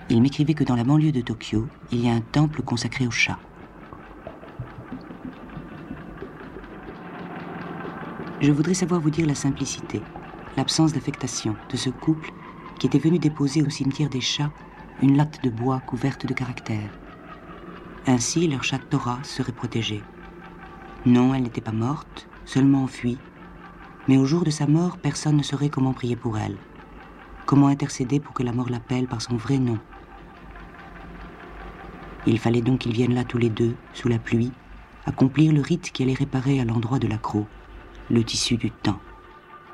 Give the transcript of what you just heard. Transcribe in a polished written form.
Il m'écrivait que dans la banlieue de Tokyo, il y a un temple consacré aux chats. Je voudrais savoir vous dire la simplicité, l'absence d'affectation de ce couple qui était venu déposer au cimetière des chats une latte de bois couverte de caractères. Ainsi, leur chat Tora serait protégée. Non, elle n'était pas morte, seulement enfuie. Mais au jour de sa mort, personne ne saurait comment prier pour elle. Comment intercéder pour que la mort l'appelle par son vrai nom. Il fallait donc qu'ils viennent là tous les deux, sous la pluie, accomplir le rite qui allait réparer à l'endroit de l'accroc, le tissu du temps.